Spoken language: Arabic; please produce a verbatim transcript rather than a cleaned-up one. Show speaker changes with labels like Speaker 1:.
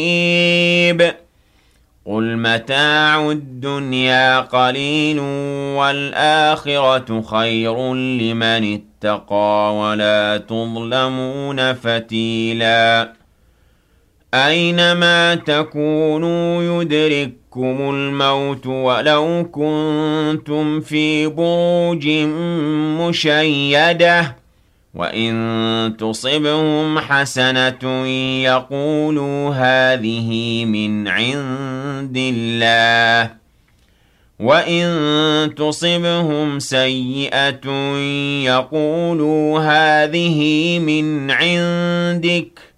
Speaker 1: قريب قل متاع الدنيا قليل والآخرة خير لمن اتقى ولا تظلمون فتيلا أينما تكونوا يدرككم الموت ولو كنتم في بروج مشيدة وإن تصبهم حسنة يقولوا هذه من عند الله وإن تصبهم سيئة يقولوا هذه من عندك